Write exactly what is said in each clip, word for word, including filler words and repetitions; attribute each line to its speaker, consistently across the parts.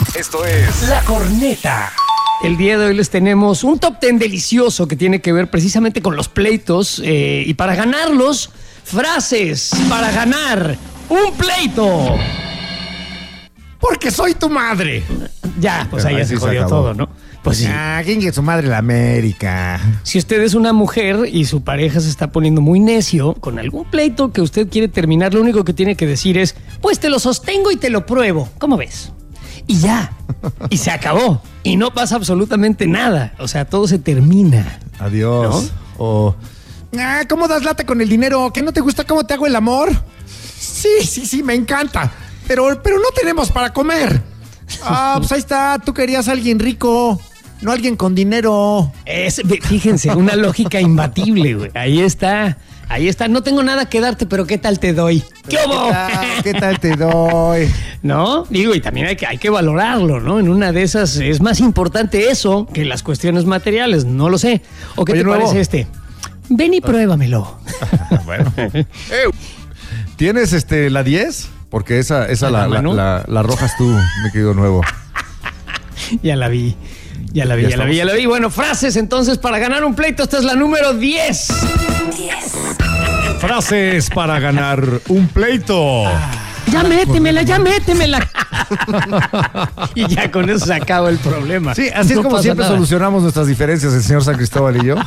Speaker 1: Esto es
Speaker 2: La Corneta.
Speaker 3: El día de hoy les tenemos un top ten delicioso que tiene que ver precisamente con los pleitos eh, y para ganarlos, frases para ganar un pleito.
Speaker 4: Porque soy tu madre.
Speaker 3: Ya, pues
Speaker 4: Pero
Speaker 3: ahí ya
Speaker 4: ahí
Speaker 3: se
Speaker 4: sí se
Speaker 3: jodió
Speaker 4: acabó.
Speaker 3: todo, ¿no? Pues sí.
Speaker 4: Ah, ¿quién es su madre? La América.
Speaker 3: Si usted es una mujer y su pareja se está poniendo muy necio con algún pleito que usted quiere terminar, lo único que tiene que decir es, pues te lo sostengo y te lo pruebo. ¿Cómo ves? Y ya. Y se acabó. Y no pasa absolutamente nada. O sea, todo se termina.
Speaker 4: Adiós.
Speaker 3: ¿No?
Speaker 4: O, ah, ¿cómo das lata con el dinero? ¿Que no te gusta cómo te hago el amor? Sí, sí, sí, me encanta. Pero, pero no tenemos para comer. Ah, pues ahí está. Tú querías a alguien rico, no alguien con dinero.
Speaker 3: Es, fíjense, una lógica imbatible, güey. Ahí está. Ahí está. No tengo nada que darte, pero ¿qué tal te doy? ¿Qué hubo?
Speaker 4: ¿Qué tal, ¿Qué tal te doy?
Speaker 3: ¿No? Digo, y también hay que, hay que valorarlo, ¿no? En una de esas es más importante eso que las cuestiones materiales, no lo sé. ¿O qué
Speaker 4: Oye,
Speaker 3: te
Speaker 4: nuevo.
Speaker 3: parece este? Ven y pruébamelo.
Speaker 4: Bueno. ¿Tienes este la diez? Porque esa, esa la, la, la, la arrojas tú, mi querido nuevo.
Speaker 3: Ya la vi. Ya la vi, ya, ya la vi, ya la vi. Bueno, frases entonces para ganar un pleito. Esta es la número diez.
Speaker 2: diez.
Speaker 4: Frases para ganar un pleito.
Speaker 3: Ya métemela, ya métemela. Y ya con eso se acaba el problema.
Speaker 4: Sí, así
Speaker 3: No
Speaker 4: es como
Speaker 3: pasa
Speaker 4: siempre
Speaker 3: nada.
Speaker 4: solucionamos nuestras diferencias el señor San Cristóbal y yo.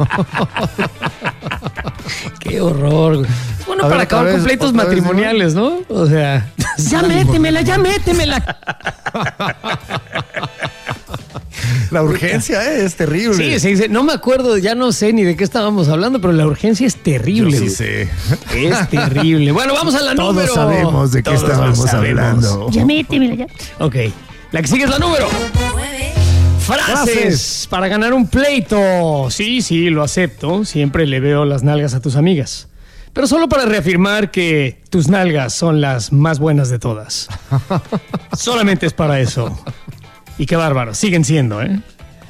Speaker 3: Qué horror, güey. Es bueno
Speaker 4: A
Speaker 3: para
Speaker 4: ver,
Speaker 3: acabar
Speaker 4: otra
Speaker 3: con
Speaker 4: vez,
Speaker 3: pleitos
Speaker 4: otra vez,
Speaker 3: matrimoniales, ¿no? O sea, ya métemela, ya métemela.
Speaker 4: La urgencia eh, es terrible.
Speaker 3: Sí, sí, sí, no me acuerdo, ya no sé ni de qué estábamos hablando, pero la urgencia es terrible.
Speaker 4: Yo sí
Speaker 3: güey.
Speaker 4: sé.
Speaker 3: Es terrible. Bueno, vamos a la
Speaker 4: Todos
Speaker 3: número.
Speaker 4: sabemos de qué
Speaker 3: Todos
Speaker 4: estábamos
Speaker 3: sabemos.
Speaker 4: hablando.
Speaker 3: Ya métemela, ya. Ok, la que sigue es la número.
Speaker 2: nueve.
Speaker 3: Frases,
Speaker 4: Frases.
Speaker 3: para ganar un pleito. Sí, sí, lo acepto. Siempre le veo las nalgas a tus amigas. Pero solo para reafirmar que tus nalgas son las más buenas de todas. Solamente es para eso. Y qué bárbaro, siguen siendo, ¿eh?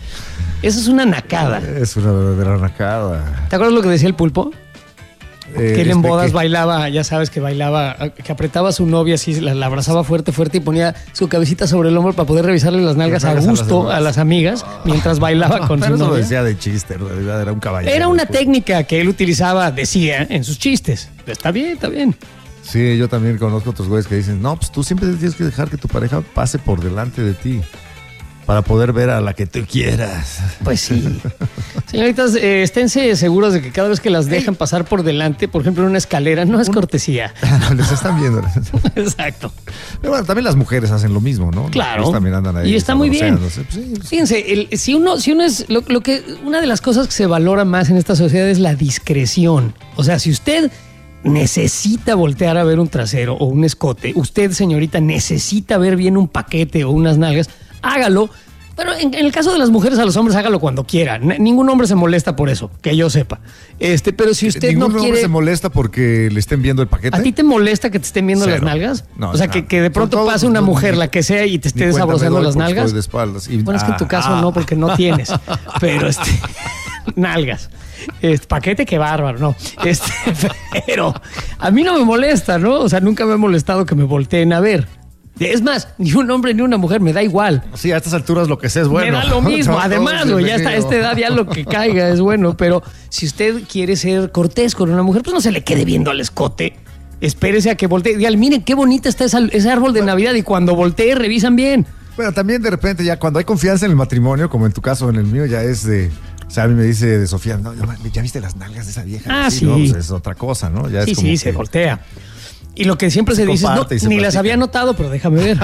Speaker 3: Eso es una nacada.
Speaker 4: Es una verdadera nacada.
Speaker 3: ¿Te acuerdas lo que decía el pulpo?
Speaker 4: Eh,
Speaker 3: Que él en
Speaker 4: este,
Speaker 3: bodas
Speaker 4: que-
Speaker 3: bailaba, ya sabes que bailaba, que apretaba a su novia así, la, la abrazaba fuerte, fuerte y ponía su cabecita sobre el hombro para poder revisarle las nalgas a
Speaker 4: Las nalgas a las
Speaker 3: gusto
Speaker 4: demás.
Speaker 3: a las amigas mientras bailaba con
Speaker 4: Pero
Speaker 3: su
Speaker 4: eso lo
Speaker 3: novia.
Speaker 4: decía de chiste, en realidad era un caballero.
Speaker 3: Era una
Speaker 4: Pues,
Speaker 3: técnica que él utilizaba, decía, en sus chistes. Está bien, está bien.
Speaker 4: Sí, yo también conozco otros güeyes que dicen, no, pues tú siempre tienes que dejar que tu pareja pase por delante de ti para poder ver a la que tú quieras.
Speaker 3: Pues sí. Señoritas, eh, esténse seguros de que cada vez que las dejan pasar por delante, por ejemplo en una escalera, no es cortesía.
Speaker 4: Les están viendo.
Speaker 3: Exacto.
Speaker 4: Pero bueno, también las mujeres hacen lo mismo, ¿no?
Speaker 3: Claro.
Speaker 4: Ellas también andan ahí.
Speaker 3: Y está muy bien.
Speaker 4: sabroseándose. Pues sí, pues,
Speaker 3: Fíjense, el- si uno, si uno es lo, lo que una de las cosas que se valora más en esta sociedad es la discreción. O sea, si usted necesita voltear a ver un trasero o un escote, usted, señorita, necesita ver bien un paquete o unas nalgas, hágalo. Pero en, en el caso de las mujeres, a los hombres, hágalo cuando quiera. N- ningún hombre se molesta por eso, que yo sepa. Este, pero si usted
Speaker 4: ¿Ningún
Speaker 3: no
Speaker 4: hombre
Speaker 3: quiere.
Speaker 4: se molesta porque le estén viendo el paquete?
Speaker 3: ¿A ti te molesta que te estén viendo
Speaker 4: Cero.
Speaker 3: las nalgas?
Speaker 4: No,
Speaker 3: o sea,
Speaker 4: no.
Speaker 3: que, que de
Speaker 4: Sobre
Speaker 3: pronto
Speaker 4: todo,
Speaker 3: pase una
Speaker 4: no,
Speaker 3: mujer,
Speaker 4: ni-
Speaker 3: la que sea, y te
Speaker 4: Ni
Speaker 3: esté
Speaker 4: cuenta me
Speaker 3: desabrozando
Speaker 4: doy
Speaker 3: las
Speaker 4: porque
Speaker 3: nalgas.
Speaker 4: estoy de espaldas. Y-
Speaker 3: Bueno, es que en tu
Speaker 4: ah,
Speaker 3: caso
Speaker 4: ah.
Speaker 3: no, porque no tienes. Pero este. Nalgas. Este, paquete, qué bárbaro, ¿no? Este, pero a mí no me molesta, ¿no? O sea, nunca me ha molestado que me volteen a ver. Es más, ni un hombre ni una mujer, me da igual.
Speaker 4: Sí, a estas alturas lo que sé es bueno.
Speaker 3: Me da lo mismo.
Speaker 4: Todo
Speaker 3: Además,
Speaker 4: es
Speaker 3: güey, ya está a
Speaker 4: bienvenido.
Speaker 3: esta edad ya lo que caiga es bueno. Pero si usted quiere ser cortés con una mujer, pues no se le quede viendo al escote. Espérese a que voltee. Dígale, miren qué bonita está esa- ese árbol de Navidad. Y cuando voltee, revisan bien.
Speaker 4: Bueno, también de repente ya cuando hay confianza en el matrimonio, como en tu caso, en el mío, ya es de... O sea, a mí me dice de Sofía, no, ¿ya viste las nalgas de esa vieja?
Speaker 3: Ah, sí.
Speaker 4: No, pues es otra cosa, ¿no? Ya
Speaker 3: Sí,
Speaker 4: es como
Speaker 3: sí,
Speaker 4: que-
Speaker 3: se voltea. Y lo que siempre se,
Speaker 4: Se
Speaker 3: dice es, no,
Speaker 4: comparte y se
Speaker 3: ni las
Speaker 4: platica.
Speaker 3: había notado, pero déjame ver.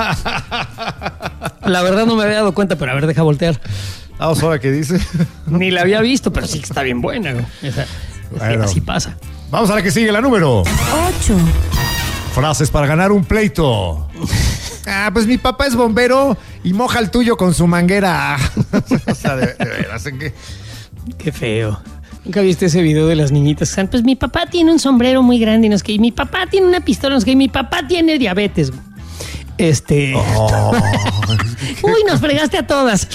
Speaker 3: La verdad no me había dado cuenta, pero a ver, deja voltear.
Speaker 4: Ah, ¿ahora qué dice?
Speaker 3: Ni la había visto, pero sí que está bien buena, güey. Esa-
Speaker 4: Bueno.
Speaker 3: Así pasa.
Speaker 4: Vamos a la que sigue, la número.
Speaker 2: ocho.
Speaker 4: Frases para ganar un pleito. Ah, pues mi papá es bombero y moja el tuyo con su manguera. O sea, de, de veras, ¿en qué?
Speaker 3: Qué feo. ¿Nunca viste ese video de las niñitas que están? Pues mi papá tiene un sombrero muy grande y no es que y mi papá tiene una pistola, no es que y mi papá tiene diabetes. Este.
Speaker 4: Oh,
Speaker 3: Uy, nos fregaste a todas.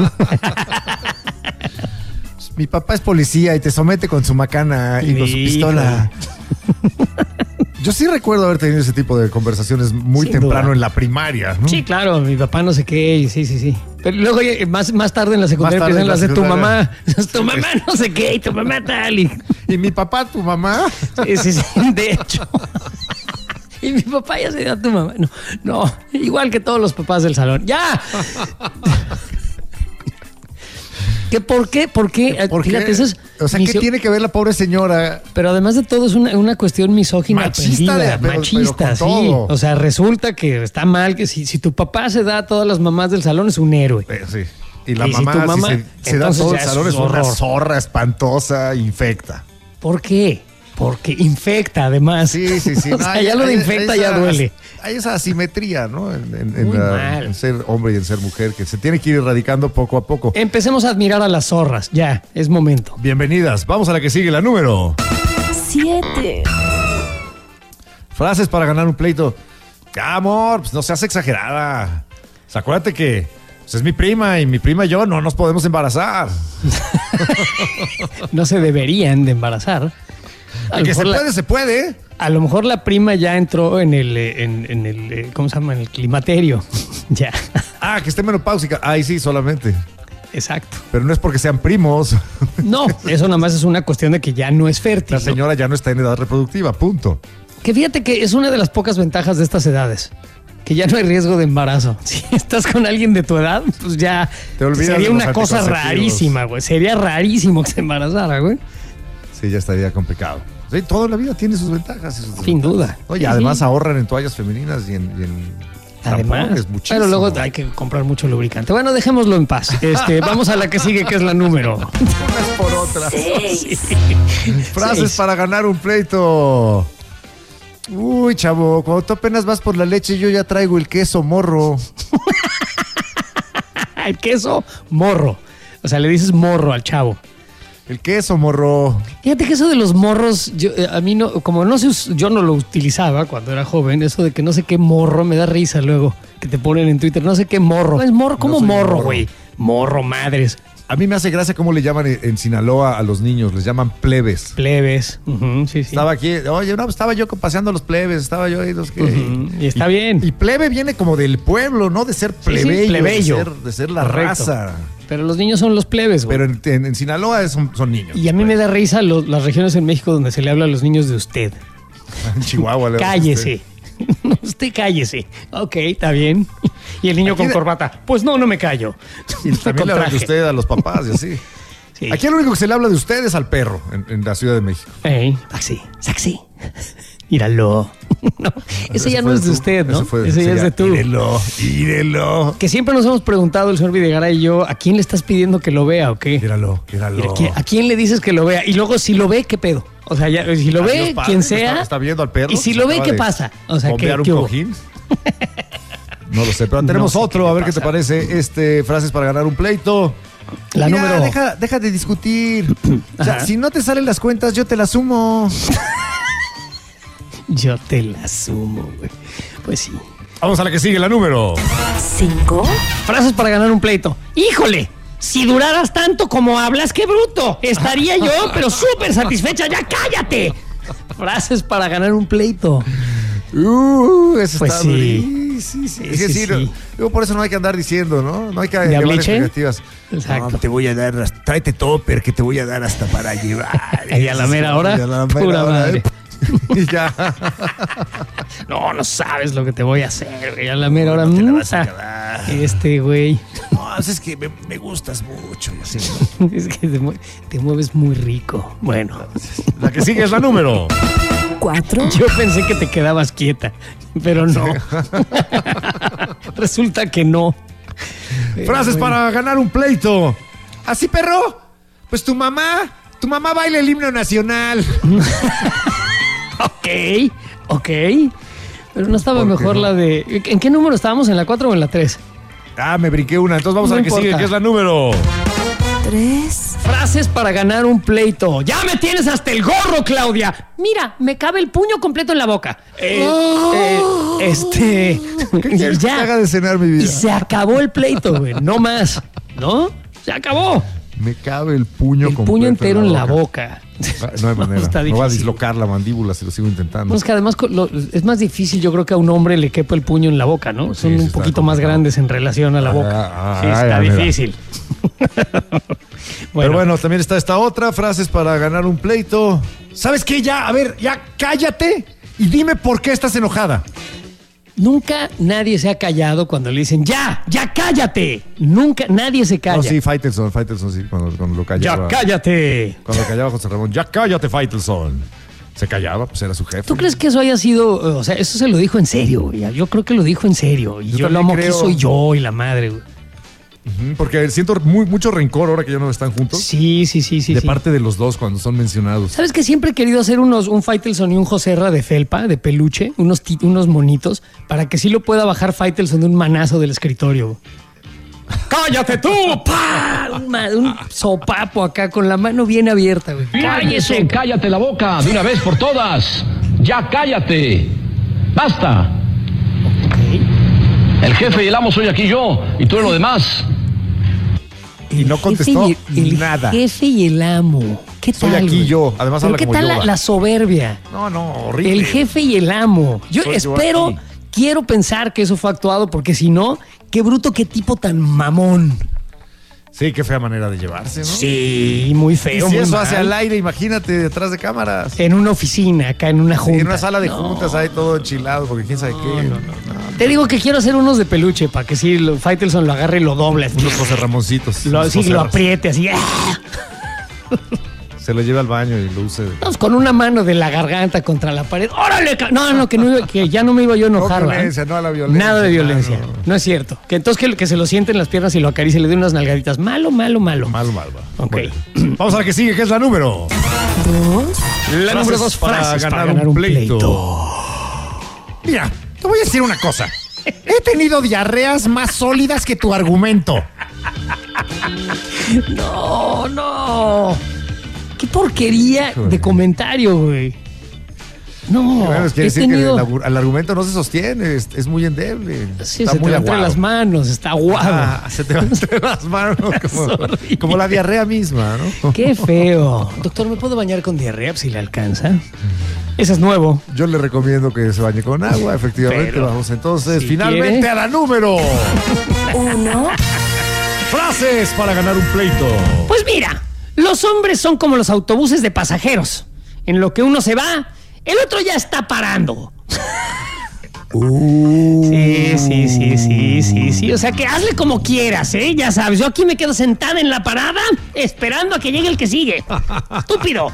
Speaker 4: mi papá es policía y te somete con su macana y con su
Speaker 3: Híjole.
Speaker 4: pistola. Yo sí recuerdo haber tenido ese tipo de conversaciones muy
Speaker 3: Sin
Speaker 4: temprano
Speaker 3: duda.
Speaker 4: en la primaria, ¿no?
Speaker 3: Sí, claro, mi papá no sé qué, y sí, sí, sí. Pero luego eh, más, más tarde en la secundaria
Speaker 4: Más tarde
Speaker 3: empiezan
Speaker 4: en la
Speaker 3: las de tu
Speaker 4: secundaria.
Speaker 3: mamá. Tu mamá no sé qué, y tu mamá tal. Y,
Speaker 4: Y mi papá, tu mamá.
Speaker 3: sí, sí, sí, de hecho. Y mi papá ya se dio a tu mamá. No, no, igual que todos los papás del salón. ¡Ya! ¿Qué, ¿Por qué? ¿Por qué?
Speaker 4: ¿Por
Speaker 3: Fíjate,
Speaker 4: qué?
Speaker 3: eso es
Speaker 4: O sea, ¿qué
Speaker 3: misio-
Speaker 4: tiene que ver la pobre señora?
Speaker 3: Pero además de todo es una, una cuestión misógina
Speaker 4: Machista
Speaker 3: aprendida,
Speaker 4: de- pero-
Speaker 3: machista,
Speaker 4: pero con
Speaker 3: sí.
Speaker 4: todo.
Speaker 3: O sea, resulta que está mal que si, si tu papá se da a todas las mamás del salón es un héroe.
Speaker 4: Eh, sí. Y la
Speaker 3: Y si
Speaker 4: mamá,
Speaker 3: tu mamá,
Speaker 4: si se, se da
Speaker 3: entonces
Speaker 4: todo el
Speaker 3: ya
Speaker 4: salón,
Speaker 3: es
Speaker 4: es una
Speaker 3: horror.
Speaker 4: zorra espantosa, infecta.
Speaker 3: ¿Por qué? Porque infecta además.
Speaker 4: Sí, sí, sí.
Speaker 3: O
Speaker 4: No,
Speaker 3: sea,
Speaker 4: hay-
Speaker 3: ya lo de
Speaker 4: hay-
Speaker 3: infecta
Speaker 4: hay
Speaker 3: ya
Speaker 4: esa-
Speaker 3: duele.
Speaker 4: Hay esa asimetría, ¿no? En, en- en
Speaker 3: Muy
Speaker 4: la-
Speaker 3: mal.
Speaker 4: en ser hombre y en ser mujer, que se tiene que ir erradicando poco a poco.
Speaker 3: Empecemos a admirar a las zorras. Ya, es momento.
Speaker 4: Bienvenidas. Vamos a la que sigue, la número.
Speaker 2: siete.
Speaker 4: Frases para ganar un pleito. Ya, amor, pues no seas exagerada. O sea, acuérdate que pues, es mi prima y mi prima y yo no nos podemos embarazar.
Speaker 3: No se deberían de embarazar. A
Speaker 4: De
Speaker 3: lo,
Speaker 4: que se
Speaker 3: mejor la,
Speaker 4: puede, se puede.
Speaker 3: a lo mejor la prima ya entró en el, eh, en, en el eh, ¿cómo se llama? En el climaterio. Ya,
Speaker 4: Ah, que esté menopáusica. Ay, sí, solamente.
Speaker 3: exacto.
Speaker 4: Pero no es porque sean primos.
Speaker 3: No, eso nada más es una cuestión de que ya no es fértil.
Speaker 4: La
Speaker 3: ¿no?
Speaker 4: señora ya no está en edad reproductiva, punto.
Speaker 3: Que fíjate que es una de las pocas ventajas de estas edades. Que ya no hay riesgo de embarazo. Si estás con alguien de tu edad, pues ya
Speaker 4: Te olvidas
Speaker 3: sería
Speaker 4: de los
Speaker 3: una cosa
Speaker 4: anticonceptivos.
Speaker 3: rarísima, güey. Sería rarísimo que se embarazara, güey.
Speaker 4: Sí, ya estaría complicado. Sí, toda la vida tiene sus ventajas. y sus
Speaker 3: Sin
Speaker 4: desventajas.
Speaker 3: duda.
Speaker 4: Oye,
Speaker 3: Sí,
Speaker 4: además
Speaker 3: sí.
Speaker 4: ahorran en toallas femeninas y en, y en
Speaker 3: Además,
Speaker 4: tampones muchísimo.
Speaker 3: pero luego hay que comprar mucho lubricante. Bueno, dejémoslo en paz. Este, vamos a la que sigue, que es la número.
Speaker 4: Unas por otras.
Speaker 2: seis.
Speaker 4: Frases
Speaker 3: Seis.
Speaker 4: para ganar un pleito. Uy, chavo, cuando tú apenas vas por la leche, yo ya traigo el queso morro.
Speaker 3: El queso morro. O sea, le dices morro al chavo.
Speaker 4: El queso morro.
Speaker 3: Fíjate que eso de los morros, yo, eh, a mí no, como no se us- yo no lo utilizaba cuando era joven, eso de que no sé qué morro, me da risa luego, que te ponen en Twitter, no sé qué morro. Es morro, ¿cómo
Speaker 4: No soy
Speaker 3: morro,
Speaker 4: morro.
Speaker 3: güey? Morro, madres,
Speaker 4: A mí me hace gracia cómo le llaman en, en Sinaloa a los niños, les llaman plebes.
Speaker 3: plebes. Ujú, sí, sí.
Speaker 4: Estaba aquí, oye, no, estaba yo paseando a los plebes, estaba yo ahí los que.
Speaker 3: Ujú, y está bien.
Speaker 4: Y plebe viene como del pueblo, ¿no? De ser
Speaker 3: Sí, sí,
Speaker 4: plebeyo,
Speaker 3: plebeyo.
Speaker 4: De, ser, de ser la
Speaker 3: Correcto.
Speaker 4: raza.
Speaker 3: Pero los niños son los plebes, güey.
Speaker 4: Pero en, en- en Sinaloa son, son niños.
Speaker 3: Y a mí me da risa lo- las regiones en México donde se le habla a los niños de usted.
Speaker 4: En Chihuahua. le-
Speaker 3: Cállese. No, usted cállese. Ok, está bien. Y el niño
Speaker 4: Aquí
Speaker 3: con
Speaker 4: de-
Speaker 3: corbata. Pues no, no me callo.
Speaker 4: Y también
Speaker 3: Con
Speaker 4: le hablan de
Speaker 3: traje.
Speaker 4: usted a los papás y así.
Speaker 3: Sí.
Speaker 4: Aquí lo único que se le habla de usted es al perro en, en la Ciudad de México.
Speaker 3: Ey, taxi, taxi. Míralo. No, ese ya no
Speaker 4: fue
Speaker 3: es de
Speaker 4: tú.
Speaker 3: usted, ¿no?
Speaker 4: Ese, fue-
Speaker 3: Ese ya es de tú.
Speaker 4: Írelo, írelo.
Speaker 3: Que siempre nos hemos preguntado, el señor Videgaray y yo, ¿a quién le estás pidiendo que lo vea o qué?
Speaker 4: Míralo, míralo.
Speaker 3: ¿A quién, a quién le dices que lo vea? Y luego, si lo ve, ¿qué pedo? O sea, ya, si lo
Speaker 4: Adiós,
Speaker 3: ve,
Speaker 4: padre,
Speaker 3: quien
Speaker 4: ¿está-
Speaker 3: sea.
Speaker 4: ¿Está viendo al perro?
Speaker 3: Y si
Speaker 4: Se
Speaker 3: lo ve,
Speaker 4: acaba
Speaker 3: ¿qué
Speaker 4: de
Speaker 3: pasa? O sea, ¿qué,
Speaker 4: bombear un
Speaker 3: qué hubo?
Speaker 4: cojín? No lo sé, pero
Speaker 3: No
Speaker 4: tenemos
Speaker 3: sé
Speaker 4: otro.
Speaker 3: qué
Speaker 4: A
Speaker 3: le
Speaker 4: ver qué te
Speaker 3: pasa.
Speaker 4: parece. Este, frases para ganar un pleito.
Speaker 3: La
Speaker 4: Mira,
Speaker 3: número.
Speaker 4: Deja, deja de discutir. O sea,
Speaker 3: Ajá.
Speaker 4: si no te salen las cuentas, yo te las sumo.
Speaker 3: Yo te la sumo, güey. Pues sí.
Speaker 4: Vamos a la que sigue, la número.
Speaker 2: cinco.
Speaker 3: Frases para ganar un pleito. ¡Híjole! Si duraras tanto como hablas, qué bruto. Estaría yo, pero súper satisfecha. ¡Ya cállate! Frases para ganar un pleito.
Speaker 4: Uh, eso
Speaker 3: Pues
Speaker 4: está
Speaker 3: sí.
Speaker 4: durísimo. Sí, sí,
Speaker 3: Sí,
Speaker 4: sí,
Speaker 3: sí,
Speaker 4: sí.
Speaker 3: sí.
Speaker 4: Luego por eso no hay que andar diciendo, ¿no? No hay que
Speaker 3: ¿De
Speaker 4: llevar
Speaker 3: abliche?
Speaker 4: expectativas.
Speaker 3: Exacto.
Speaker 4: No, te voy a dar, hasta- tráete topper que te voy a dar hasta para llevar.
Speaker 3: Y a la mera hora,
Speaker 4: Y a la mera
Speaker 3: pura
Speaker 4: hora,
Speaker 3: madre.
Speaker 4: ¿eh? Y ya.
Speaker 3: No, no sabes lo que te voy a hacer, güey. A la mera hora.
Speaker 4: No te la
Speaker 3: mm,
Speaker 4: vas a
Speaker 3: ah,
Speaker 4: acabar.
Speaker 3: Este, güey.
Speaker 4: No, es que me, me gustas mucho. y así.
Speaker 3: Es que te, mue- te mueves muy rico. Bueno,
Speaker 4: La que sigue es la número.
Speaker 2: cuatro.
Speaker 3: yo pensé que te quedabas quieta, pero no. Resulta que no.
Speaker 4: Frases para ganar un pleito. ¿Así, perro? Pues tu mamá, tu mamá baila el himno nacional.
Speaker 3: Ok, ok. Pero no estaba
Speaker 4: ¿Por qué
Speaker 3: mejor
Speaker 4: no?
Speaker 3: la de. ¿En qué número estábamos? ¿En la cuatro o en la tres?
Speaker 4: Ah, me brinqué una. Entonces vamos
Speaker 3: No
Speaker 4: a la que
Speaker 3: importa.
Speaker 4: sigue, que es la número.
Speaker 2: tres.
Speaker 3: Frases para ganar un pleito. ¡Ya me tienes hasta el gorro, Claudia! Mira, me cabe el puño completo en la boca. Eh, eh, este.
Speaker 4: ¿Qué quieres que te haga de cenar, mi vida?
Speaker 3: Y se acabó el pleito, güey. No más. ¿No? Se acabó.
Speaker 4: Me cabe el puño
Speaker 3: El
Speaker 4: completo
Speaker 3: puño entero en la boca.
Speaker 4: No hay manera.
Speaker 3: está
Speaker 4: No va a
Speaker 3: difícil.
Speaker 4: dislocar la mandíbula si lo sigo intentando.
Speaker 3: No, es que además co- lo- es más difícil, yo creo que a un hombre le quepa el puño en la boca, ¿no?
Speaker 4: Sí,
Speaker 3: Son
Speaker 4: sí
Speaker 3: un
Speaker 4: está
Speaker 3: poquito más
Speaker 4: complicado.
Speaker 3: grandes en relación a la
Speaker 4: Ah,
Speaker 3: boca.
Speaker 4: ah,
Speaker 3: sí,
Speaker 4: ah,
Speaker 3: está
Speaker 4: ya, mira.
Speaker 3: difícil.
Speaker 4: Pero bueno, también está esta otra, frases para ganar un pleito. ¿Sabes qué? Ya, a ver, ya cállate y dime por qué estás enojada.
Speaker 3: Nunca nadie se ha callado cuando le dicen, ¡ya! ¡Ya cállate! Nunca, nadie se calla.
Speaker 4: No, sí, Faitelson, Faitelson, sí, cuando, cuando lo callaba.
Speaker 3: ¡Ya cállate!
Speaker 4: Cuando lo callaba José Ramón, ya cállate, Faitelson. Se callaba, pues era su jefe.
Speaker 3: ¿Tú crees que eso haya sido, o sea, eso se lo dijo en serio, güey? Yo creo que lo dijo en serio. Y
Speaker 4: Yo
Speaker 3: yo, lo
Speaker 4: también
Speaker 3: amo, que
Speaker 4: creo.
Speaker 3: soy yo y la madre, güey.
Speaker 4: Ujú, porque siento muy, mucho rencor ahora que ya no están juntos.
Speaker 3: Sí, sí, sí, sí.
Speaker 4: de
Speaker 3: sí.
Speaker 4: parte de los dos cuando son mencionados.
Speaker 3: ¿Sabes que siempre he querido hacer unos, un Faitelson y un Joserra de felpa, de peluche, unos, ti- unos monitos, para que sí lo pueda bajar Faitelson de un manazo del escritorio? ¡Cállate tú! ¡Pah! Un, ma- un sopapo acá con la mano bien abierta, güey.
Speaker 1: ¡Cállese! ¡Cállate la boca! ¡De una vez por todas! ¡Ya cállate! ¡Basta! El jefe y el amo soy aquí yo, y tú en lo demás.
Speaker 4: Y no
Speaker 3: El
Speaker 4: contestó
Speaker 3: jefe y el, el
Speaker 4: nada.
Speaker 3: jefe y el amo. ¿Qué
Speaker 4: Soy
Speaker 3: tal?
Speaker 4: aquí
Speaker 3: güey?
Speaker 4: yo. Además
Speaker 3: ¿Pero
Speaker 4: habla
Speaker 3: qué
Speaker 4: como
Speaker 3: tal la,
Speaker 4: Yoda.
Speaker 3: la soberbia?
Speaker 4: No, no, horrible.
Speaker 3: El jefe y el amo. Yo
Speaker 4: Soy yo
Speaker 3: espero,
Speaker 4: aquí.
Speaker 3: quiero pensar que eso fue actuado, porque si no, qué bruto, qué tipo tan mamón.
Speaker 4: Sí, qué fea manera de llevarse, ¿no?
Speaker 3: Sí, muy
Speaker 4: Y
Speaker 3: feo.
Speaker 4: si
Speaker 3: muy
Speaker 4: eso
Speaker 3: mal.
Speaker 4: hace al aire, imagínate, detrás de cámaras.
Speaker 3: En una oficina, acá en una
Speaker 4: Sí,
Speaker 3: junta.
Speaker 4: en una sala de
Speaker 3: No.
Speaker 4: juntas hay todo enchilado, porque quién sabe qué.
Speaker 3: no, no. Te digo que quiero hacer unos de peluche para que si lo, Faitelson lo agarre y lo doble.
Speaker 4: Unos José Ramoncitos.
Speaker 3: Lo,
Speaker 4: unos
Speaker 3: sí, lo
Speaker 4: Joserras.
Speaker 3: apriete así. ¡ah!
Speaker 4: Se lo lleva al baño y lo use.
Speaker 3: Vamos con una mano de la garganta contra la pared. ¡Órale! ca-! No, no, que, no iba- que ya no me iba yo a enojar.
Speaker 4: No
Speaker 3: ¿verdad?
Speaker 4: violencia, no a la violencia,
Speaker 3: Nada de violencia.
Speaker 4: mano.
Speaker 3: No es cierto. Que entonces que, que se lo sienten las piernas y lo acaricie y le dé unas nalgaditas. Malo, malo, malo.
Speaker 4: Mal, mal, va.
Speaker 3: Ok.
Speaker 4: Bueno. Vamos a la que sigue, que es la número.
Speaker 2: Dos.
Speaker 3: La
Speaker 4: Frases
Speaker 3: número dos,
Speaker 4: para
Speaker 3: frases
Speaker 4: ganar
Speaker 3: para ganar
Speaker 4: un
Speaker 3: un
Speaker 4: pleito.
Speaker 3: pleito.
Speaker 4: Mira, te voy a decir una cosa. He tenido diarreas más sólidas que tu argumento.
Speaker 3: No, no. Qué porquería
Speaker 4: Híjole.
Speaker 3: de comentario, güey. No,
Speaker 4: Bueno, es quiere
Speaker 3: he
Speaker 4: decir
Speaker 3: tenido...
Speaker 4: que el, agu- el argumento no se sostiene, es, es muy endeble.
Speaker 3: Sí,
Speaker 4: está
Speaker 3: se te
Speaker 4: muy
Speaker 3: va entre
Speaker 4: aguado.
Speaker 3: las manos, está aguado.
Speaker 4: Ah, se te va entre las manos como,
Speaker 3: horrible.
Speaker 4: como la diarrea misma, ¿no?
Speaker 3: Qué feo. Doctor, ¿me puedo bañar con diarrea si le alcanza? Ese es nuevo.
Speaker 4: Yo le recomiendo que se bañe con agua, efectivamente.
Speaker 3: Pero,
Speaker 4: Vamos entonces
Speaker 3: si
Speaker 4: finalmente
Speaker 3: quiere.
Speaker 4: a la número.
Speaker 2: Uno.
Speaker 4: Frases para ganar un pleito.
Speaker 3: Pues mira, los hombres son como los autobuses de pasajeros. En lo que uno se va, el otro ya está parando. Sí, sí, sí, sí, sí, sí. O sea que hazle como quieras, ¿eh? Ya sabes, yo aquí me quedo sentada en la parada esperando a que llegue el que sigue. Estúpido.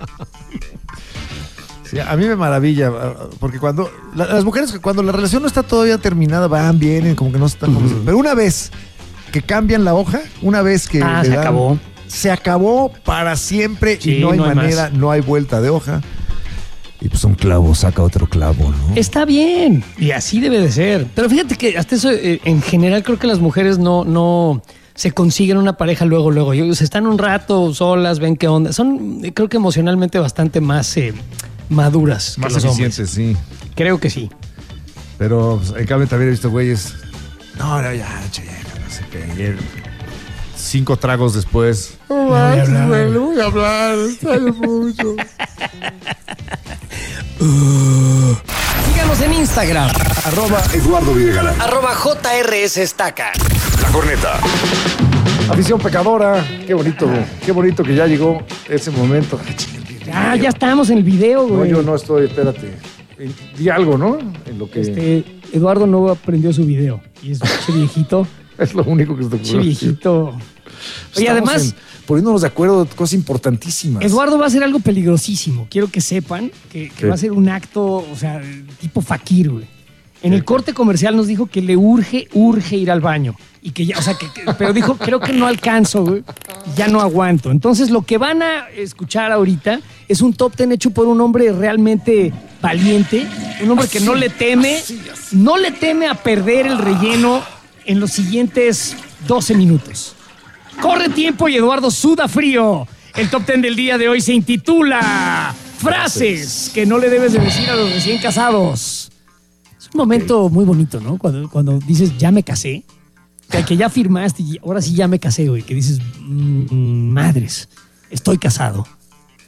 Speaker 4: Sí, a mí me maravilla, porque cuando la- las mujeres, cuando la relación no está todavía terminada, van, vienen, como que no están. como- Pero una vez que cambian la hoja, una vez que.
Speaker 3: Ah,
Speaker 4: le
Speaker 3: se
Speaker 4: dan-
Speaker 3: acabó.
Speaker 4: Se acabó para siempre
Speaker 3: Sí,
Speaker 4: y no hay
Speaker 3: no hay
Speaker 4: manera,
Speaker 3: más.
Speaker 4: no hay vuelta de hoja. Y pues un clavo saca otro clavo, ¿no?
Speaker 3: Está bien, y así debe de ser. Pero fíjate que hasta eso, eh, en general, creo que las mujeres no, no se consiguen una pareja luego, luego. Ellos están un rato solas, ven qué onda. Son, eh, creo que emocionalmente bastante más eh, maduras. que
Speaker 4: Más
Speaker 3: los hombres.
Speaker 4: eficientes, sí.
Speaker 3: Creo que sí.
Speaker 4: Pero pues, en cambio también he visto güeyes. No, no, ya, che, ya, no sé qué. Y él, cinco tragos después. No
Speaker 3: voy a hablar.
Speaker 4: güey, no voy a hablar, extraño mucho.
Speaker 3: Síganos en Instagram,
Speaker 5: Arroba Eduardo Videgaray.
Speaker 3: arroba J R S Estaca.
Speaker 5: La corneta.
Speaker 4: Afición pecadora. Qué bonito, qué bonito que ya llegó ese momento. Ay, chinga, el video.
Speaker 3: Ah, ya estamos en el video,
Speaker 4: No,
Speaker 3: güey.
Speaker 4: yo no estoy, espérate. Di algo, ¿no? En lo que
Speaker 3: Este, Eduardo no aprendió su video. Y es un viejito,
Speaker 4: es lo único que se te
Speaker 3: che
Speaker 4: ocurre.
Speaker 3: viejito. Oye,
Speaker 4: Estamos
Speaker 3: además,
Speaker 4: en- poniéndonos de acuerdo de cosas importantísimas.
Speaker 3: Eduardo va a hacer algo peligrosísimo. Quiero que sepan que, que
Speaker 4: ¿Qué?
Speaker 3: va a ser un acto, o sea, tipo fakir, güey. En el corte comercial nos dijo que le urge, urge ir al baño. Y que ya, o sea, que, que- pero dijo, creo que no alcanzo, güey. Ya no aguanto. Entonces, lo que van a escuchar ahorita es un top ten hecho por un hombre realmente valiente. Un hombre que no le teme, no le teme a perder el relleno en los siguientes doce minutos. Corre tiempo y Eduardo suda frío. El top ten del día de hoy se intitula Frases que no le debes de decir a los recién casados. Es un momento muy bonito, ¿no? Cuando, cuando dices, ya me casé. O sea, que ya firmaste y ahora sí ya me casé, güey. Que dices, "Mm, madres, estoy casado".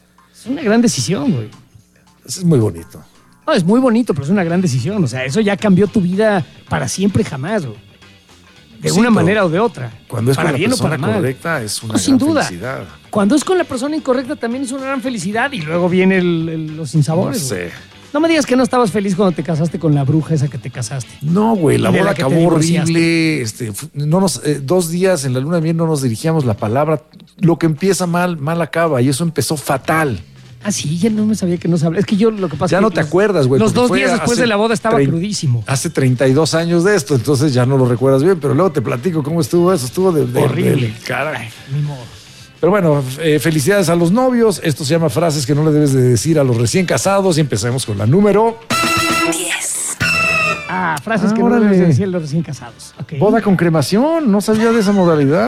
Speaker 3: Es una gran decisión, güey.
Speaker 6: Eso es muy bonito.
Speaker 3: No, es muy bonito, pero es una gran decisión. O sea, eso ya cambió tu vida para siempre jamás, güey. De
Speaker 6: Sí,
Speaker 3: una
Speaker 6: pero
Speaker 3: manera o de otra.
Speaker 6: Cuando es
Speaker 3: para
Speaker 6: con la
Speaker 3: bien o
Speaker 6: persona
Speaker 3: para mal.
Speaker 6: correcta, es una
Speaker 3: No, sin
Speaker 6: gran
Speaker 3: duda.
Speaker 6: felicidad.
Speaker 3: Cuando es con la persona incorrecta también es una gran felicidad y luego viene el- el- los sinsabores.
Speaker 6: No
Speaker 3: güey.
Speaker 6: sé.
Speaker 3: No me digas que no estabas feliz cuando te casaste con la bruja esa que te casaste.
Speaker 6: No, güey, la
Speaker 3: Y de
Speaker 6: boda
Speaker 3: la que te
Speaker 6: acabó
Speaker 3: divorciaste.
Speaker 6: horrible. Este, fu- no nos, eh, dos días en la luna de miel no nos dirigíamos la palabra. Lo que empieza mal, mal acaba. Y eso empezó fatal.
Speaker 3: Ah, sí, ya no me sabía que no sabía. Es que yo lo que pasa
Speaker 6: Ya
Speaker 3: es
Speaker 6: no
Speaker 3: que
Speaker 6: te
Speaker 3: los-
Speaker 6: acuerdas, güey.
Speaker 3: Los
Speaker 6: porque
Speaker 3: dos
Speaker 6: fue
Speaker 3: días después
Speaker 6: hace
Speaker 3: de la boda estaba
Speaker 6: trein-
Speaker 3: crudísimo.
Speaker 6: Hace treinta y dos años de esto, entonces ya no lo recuerdas bien. Pero luego te platico cómo estuvo eso. Estuvo de, de-
Speaker 3: Horrible.
Speaker 6: del caray.
Speaker 3: Ni modo.
Speaker 6: Pero bueno, eh, felicidades a los novios. Esto se llama frases que no le debes de decir a los recién casados. Y empecemos con la número.
Speaker 2: diez,
Speaker 3: Ah, frases
Speaker 6: Ah,
Speaker 3: que no
Speaker 6: órale.
Speaker 3: debes de decir a los recién casados. Ok.
Speaker 6: Boda con cremación. No sabía de esa modalidad.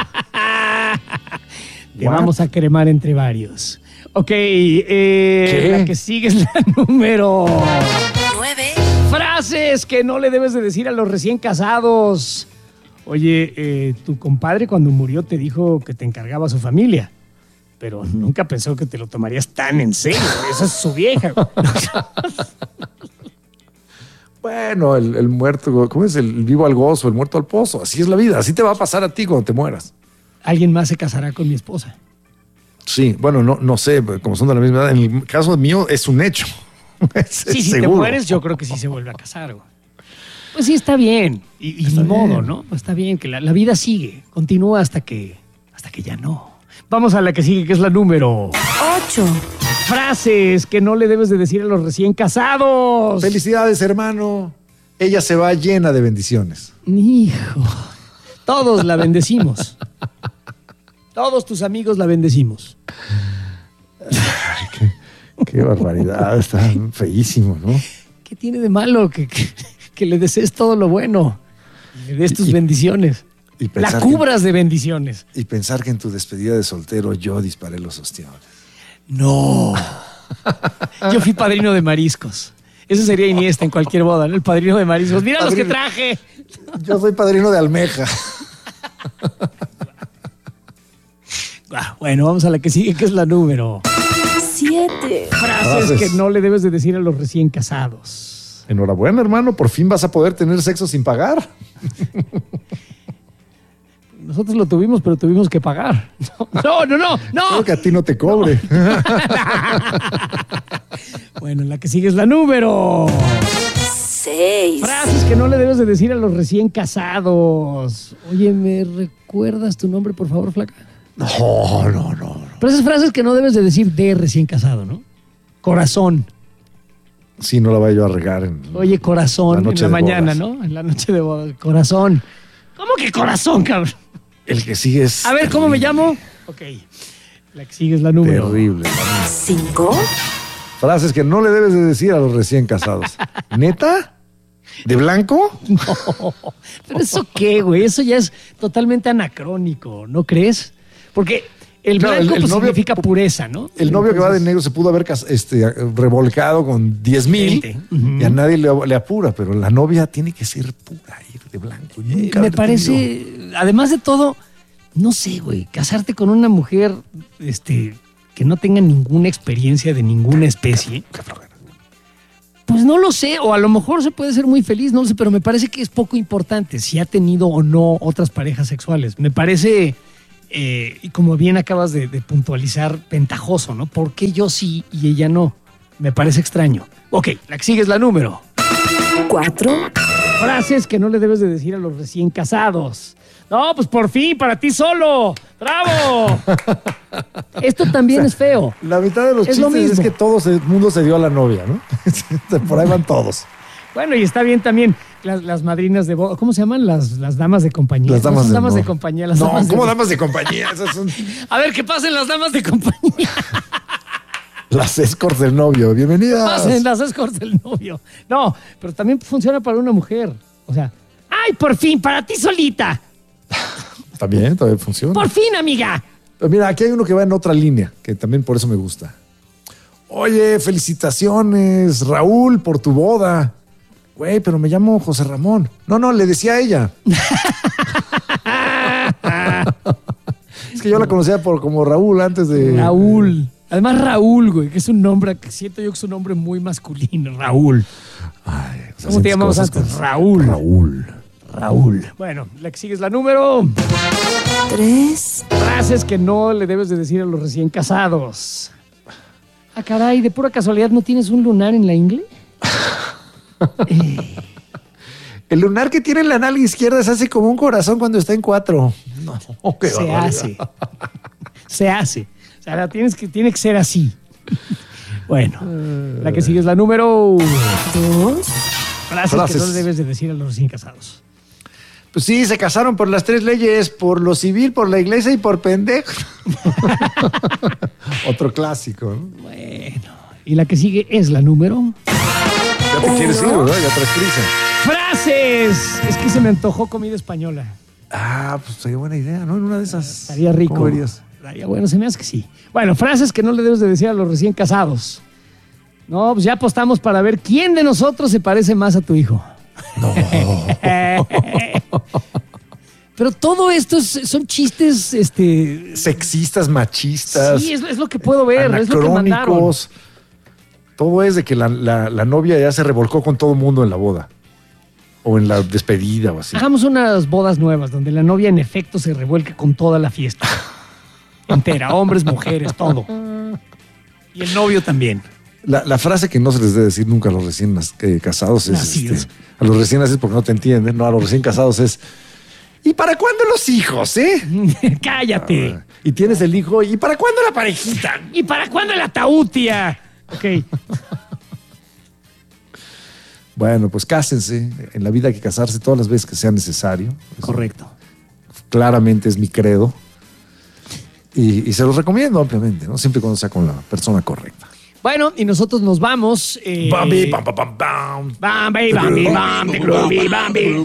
Speaker 3: Te
Speaker 6: What?
Speaker 3: vamos a cremar entre varios. Ok, eh,
Speaker 6: ¿Qué?
Speaker 3: la que sigue es la número.
Speaker 2: nueve,
Speaker 3: Frases que no le debes de decir a los recién casados. Oye, eh, tu compadre cuando murió te dijo que te encargaba a su familia, pero nunca pensó que te lo tomarías tan en serio. Esa es su vieja.
Speaker 6: Bueno, el, el muerto, ¿cómo es? El vivo al gozo, el muerto al pozo. Así es la vida. Así te va a pasar a ti cuando te mueras.
Speaker 3: Alguien más se casará con mi esposa.
Speaker 6: Sí, bueno, no, no sé, como son de la misma edad. En el caso mío es un hecho. Es
Speaker 3: Sí, si te
Speaker 6: seguro.
Speaker 3: mueres, yo creo que sí se vuelve a casar, güey. Pues sí, está bien. Y, y ni modo, ¿no? Está bien, que la, la vida sigue. Continúa hasta que, hasta que ya no. Vamos a la que sigue, que es la número.
Speaker 2: ocho,
Speaker 3: Frases que no le debes de decir a los recién casados.
Speaker 6: Felicidades, hermano. Ella se va llena de bendiciones.
Speaker 3: Hijo. Todos la bendecimos. Todos tus amigos la bendecimos.
Speaker 6: Qué barbaridad, está feísimo, ¿no?
Speaker 3: ¿Qué tiene de malo que, que, que le desees todo lo bueno y le des tus
Speaker 6: Y- y-
Speaker 3: bendiciones?
Speaker 6: y
Speaker 3: La
Speaker 6: pensar
Speaker 3: cubras de bendiciones.
Speaker 6: Y pensar que en tu despedida de soltero yo disparé los ostiones.
Speaker 3: No. Yo fui padrino de mariscos. Eso sería Iniesta en cualquier boda, ¿no? El padrino de mariscos. Mira los que
Speaker 6: Padrino.
Speaker 3: traje.
Speaker 6: Yo soy padrino de almeja.
Speaker 3: Ah, bueno, vamos a la que sigue, que es la número.
Speaker 2: siete,
Speaker 3: Frases
Speaker 6: Frases.
Speaker 3: que no le debes de decir a los recién casados.
Speaker 6: Enhorabuena, hermano. Por fin vas a poder tener sexo sin pagar.
Speaker 3: Nosotros lo tuvimos, pero tuvimos que pagar. No, no, no, no.
Speaker 6: Creo que a ti no te cobre.
Speaker 3: Bueno, la que sigue es la número.
Speaker 2: seis,
Speaker 3: Frases que no le debes de decir a los recién casados. Oye, ¿me recuerdas tu nombre, por favor, flaca?
Speaker 6: No, no, no.
Speaker 3: Pero esas frases que no debes de decir de recién casado, ¿no? Corazón.
Speaker 6: Sí, no la vaya yo a regar. En,
Speaker 3: Oye, corazón.
Speaker 6: La
Speaker 3: En
Speaker 6: noche
Speaker 3: la
Speaker 6: de
Speaker 3: mañana,
Speaker 6: bodas.
Speaker 3: ¿no? En la noche de bodas. Corazón. ¿Cómo que corazón, cabrón?
Speaker 6: El que sigue es.
Speaker 3: A ver, ¿cómo me
Speaker 6: terrible.
Speaker 3: llamo? Ok. La que sigue es la número.
Speaker 6: Terrible.
Speaker 2: cinco,
Speaker 6: Frases que no le debes de decir a los recién casados. ¿Neta? ¿De blanco?
Speaker 3: Pero eso qué, güey, eso ya es totalmente anacrónico, ¿no crees? Porque el
Speaker 6: Claro,
Speaker 3: blanco
Speaker 6: el- el
Speaker 3: pues,
Speaker 6: novio-
Speaker 3: significa pureza, ¿no?
Speaker 6: El novio que va de
Speaker 3: Entonces,
Speaker 6: negro se pudo haber cas- este, revolcado con diez mil
Speaker 3: Gente. Ujú.
Speaker 6: y a nadie le, le apura, pero la novia tiene que ser pura, ir de blanco.
Speaker 3: eh,
Speaker 6: Nunca
Speaker 3: me
Speaker 6: haber
Speaker 3: parece,
Speaker 6: tenido-
Speaker 3: además de todo, no sé, güey, casarte con una mujer este, que no tenga ninguna experiencia de ninguna especie,
Speaker 6: Qué flojera.
Speaker 3: pues no lo sé, o a lo mejor se puede ser muy feliz, no lo sé, pero me parece que es poco importante si ha tenido o no otras parejas sexuales. Me parece, eh, y como bien acabas de, de puntualizar, ventajoso, ¿no? ¿Por qué yo sí y ella no? Me parece extraño. Ok, la que sigue es la número.
Speaker 2: cuatro,
Speaker 3: Frases que no le debes de decir a los recién casados. No, pues por fin, para ti solo. ¡Bravo! Esto también es feo.
Speaker 6: La mitad de los
Speaker 3: Es lo
Speaker 6: chistes es
Speaker 3: mismo.
Speaker 6: que todo el mundo se dio a la novia, ¿no? Por ahí van todos.
Speaker 3: Bueno, y está bien también las, las madrinas de boda. ¿Cómo se llaman? Las, las damas de compañía.
Speaker 6: Las
Speaker 3: No
Speaker 6: damas
Speaker 3: son
Speaker 6: de
Speaker 3: damas
Speaker 6: honor.
Speaker 3: de compañía. Las
Speaker 6: No,
Speaker 3: damas de-
Speaker 6: ¿cómo damas de compañía? Esas son
Speaker 3: A ver, ¿qué pasen las damas de compañía?
Speaker 6: las escorts del novio. Bienvenidas.
Speaker 3: Pasen las escorts del novio. No, pero también funciona para una mujer. O sea, ¡ay, por fin, para ti solita!
Speaker 6: También, también funciona.
Speaker 3: ¡Por fin, amiga!
Speaker 6: Pero mira, aquí hay uno que va en otra línea, que también por eso me gusta. Oye, felicitaciones, Raúl, por tu boda. Güey, pero me llamo José Ramón. No, no, le decía a ella. Es que yo la conocía por como Raúl antes de...
Speaker 3: Raúl. Además, Raúl, güey, que es un nombre que siento yo que es un nombre muy masculino. Raúl.
Speaker 6: Ay, o sea,
Speaker 3: ¿Cómo te
Speaker 6: sientes
Speaker 3: llamabas
Speaker 6: cosas
Speaker 3: antes?
Speaker 6: con-
Speaker 3: Raúl.
Speaker 6: Raúl.
Speaker 3: Raúl. Bueno, la que sigue es la número.
Speaker 2: tres,
Speaker 3: Frases que no le debes de decir a los recién casados. Ah, caray, de pura casualidad, ¿no tienes un lunar en la ingle? Eh,
Speaker 6: El lunar que tiene en la nalga izquierda se hace como un corazón cuando está en cuatro. No, qué
Speaker 3: se
Speaker 6: barbaridad.
Speaker 3: hace. Se hace. O sea, la tienes que, tiene que ser así. Bueno, la que sigue es la número...
Speaker 2: dos,
Speaker 3: Frases,
Speaker 6: Frases.
Speaker 3: que no le debes de decir a los recién casados.
Speaker 6: Pues sí, se casaron por las tres leyes, por lo civil, por la iglesia y por pendejo. Otro clásico, ¿no?
Speaker 3: Bueno, y la que sigue es la número...
Speaker 6: Ya te quieres ir, ¿verdad? Ya traes prisa.
Speaker 3: ¡Frases! Es que se me antojó comida española.
Speaker 6: Ah, pues sería buena idea, ¿no? En una de esas.
Speaker 3: Estaría rico.
Speaker 6: ¿Cómo verías?
Speaker 3: Estaría bueno, se me hace que sí. Bueno, frases que no le debes de decir a los recién casados. No, pues ya apostamos para ver quién de nosotros se parece más a tu hijo.
Speaker 6: No.
Speaker 3: Pero todo esto es- son chistes, este...
Speaker 6: Sexistas, machistas.
Speaker 3: Sí, es, es lo que puedo ver, es lo que mandaron.
Speaker 6: anacrónicos. Todo es de que la, la- la novia ya se revolcó con todo el mundo en la boda. O en la despedida o así.
Speaker 3: Hagamos unas bodas nuevas donde la novia en efecto se revuelque con toda la fiesta. Entera, hombres, mujeres, todo. Y el novio también.
Speaker 6: La, la frase que no se les debe decir nunca a los recién nas- eh, casados es...
Speaker 3: Nacidos.
Speaker 6: este, a los recién nacidos porque no te entienden. No, a los recién casados es... ¿Y para cuándo los hijos, eh?
Speaker 3: Cállate.
Speaker 6: Y tienes el hijo. ¿Y para cuándo la parejita?
Speaker 3: ¿Y para cuándo el ataúd, tía? Ok.
Speaker 6: Bueno, pues cásense. En la vida hay que casarse todas las veces que sea necesario. Eso
Speaker 3: Correcto.
Speaker 6: claramente es mi credo. Y, y se los recomiendo ampliamente, ¿no? Siempre y cuando sea con la persona correcta.
Speaker 3: Bueno, y nosotros nos vamos. Eh,
Speaker 6: Bambi, pam, pam, pam, pam.
Speaker 3: Bambi, Bambi, Bambi, Groovy, Bambi.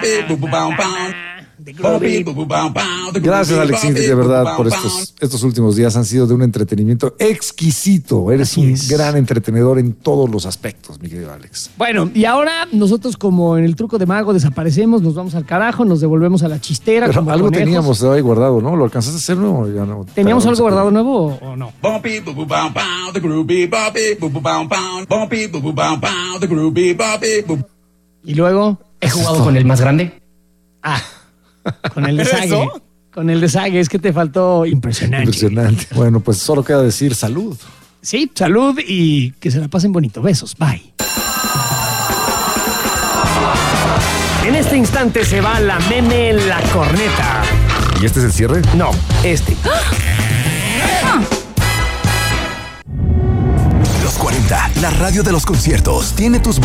Speaker 3: The Groovy.
Speaker 6: Gracias, Alexis, de verdad, por estos, estos últimos días. Han sido de un entretenimiento exquisito. Eres
Speaker 3: Así
Speaker 6: un
Speaker 3: es.
Speaker 6: gran entretenedor en todos los aspectos, mi querido Alex.
Speaker 3: Bueno, y ahora nosotros, como en el truco de mago, desaparecemos, nos vamos al carajo, nos devolvemos a la chistera.
Speaker 6: Pero
Speaker 3: como
Speaker 6: algo
Speaker 3: conejos.
Speaker 6: teníamos ahí guardado, ¿no? ¿Lo alcanzaste a hacer? No, ya no.
Speaker 3: ¿Teníamos
Speaker 6: Te-
Speaker 3: algo guardado nuevo o no?
Speaker 7: Bumpy boo boo bow bow the groovy bumpy boo boo bow bow bumpy boo boo bow bow the groovy bumpy boo.
Speaker 3: Y luego,
Speaker 8: He jugado con el más grande.
Speaker 3: ah, con el de
Speaker 7: ¿Eso?
Speaker 3: Sague. Con el de Sague, es que te faltó impresionante.
Speaker 6: Impresionante. Bueno, pues solo queda decir salud.
Speaker 3: Sí, salud y que se la pasen bonito. Besos, bye. En este instante se va la meme en la corneta.
Speaker 5: ¿Y este es el cierre?
Speaker 3: No, este.
Speaker 9: Los cuarenta, la radio de los conciertos, tiene tus